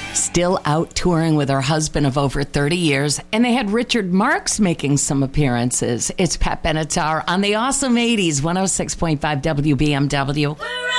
Still out touring with her husband of over 30 years, and they had Richard Marx making some appearances. It's Pat Benatar on the Awesome 80s, 106.5 WBMW.